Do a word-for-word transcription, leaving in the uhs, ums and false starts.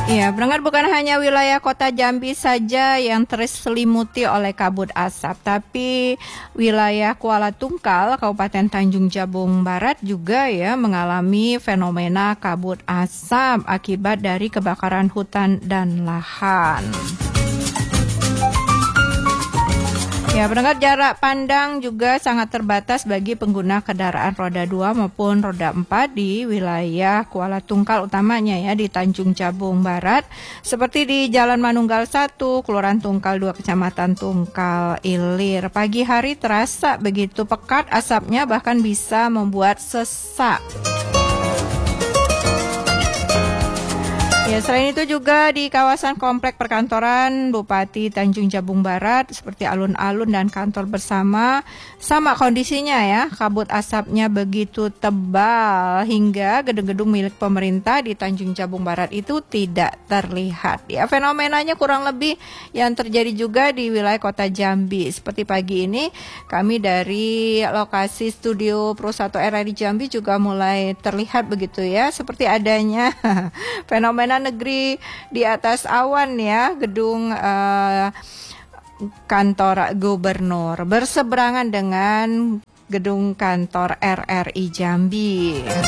Ya, pendengar, bukan hanya wilayah kota Jambi saja yang terselimuti oleh kabut asap, tapi wilayah Kuala Tungkal, Kabupaten Tanjung Jabung Barat juga ya mengalami fenomena kabut asap akibat dari kebakaran hutan dan lahan. Ya, pendengar, jarak pandang juga sangat terbatas bagi pengguna kendaraan roda dua maupun roda empat di wilayah Kuala Tungkal, utamanya ya di Tanjung Jabung Barat, seperti di Jalan Manunggal satu, Kelurahan Tungkal dua, Kecamatan Tungkal Ilir. Pagi hari terasa begitu pekat asapnya, bahkan bisa membuat sesak. Ya, selain itu juga di kawasan komplek perkantoran Bupati Tanjung Jabung Barat seperti alun-alun dan kantor bersama sama kondisinya ya, kabut asapnya begitu tebal hingga gedung-gedung milik pemerintah di Tanjung Jabung Barat itu tidak terlihat. Ya, fenomenanya kurang lebih yang terjadi juga di wilayah kota Jambi. Seperti pagi ini kami dari lokasi studio Pro satu R R I Jambi juga mulai terlihat begitu ya, seperti adanya fenomena negeri di atas awan ya, gedung uh, kantor gubernur berseberangan dengan gedung kantor R R I Jambi.